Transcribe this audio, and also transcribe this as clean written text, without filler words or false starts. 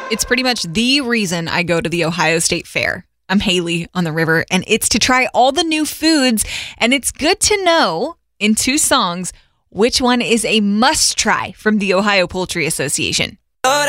It's pretty much the reason I go to the Ohio State Fair. I'm Haley on the river, and it's to try all the new foods. And it's good to know in 2 songs which one is a must try from the Ohio Poultry Association.